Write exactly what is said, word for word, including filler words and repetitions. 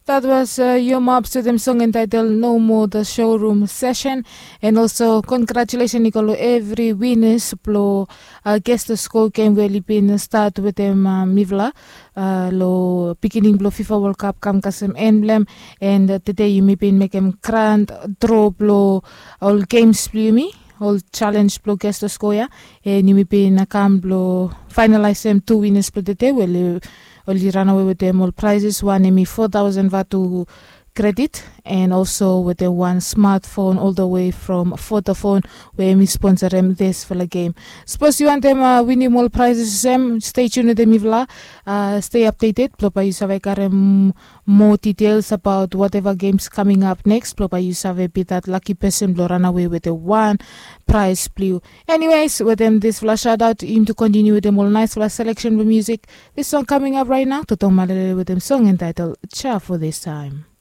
That was uh, Yo Mobs with them song entitled No More The Showroom Session. And also congratulations Nicolo every winners plo uh, guest score game where been start with them uh, Mivla uh, lo beginning blo FIFA World Cup kam kasem emblem and uh, today you may been make them grand draw blo all games plumi all challenge blo guest score ya and you may been a kam blo finalize them two winners plo today well only run away with them all prizes. One emi four thousand Vatu credit and also with the one smartphone all the way from Vodafone where me sponsor them this for the game. Suppose you want them uh, winning more prizes them, stay tuned with them ivla, uh, stay updated. Plopa you save karem more details about whatever games coming up next. Plopa you save be that lucky person will run away with the one prize blue. Anyways, with them this flash shout out to him to continue with them all nice flash selection of music. This song coming up right now, Totong Malele with them song entitled Cha for this time.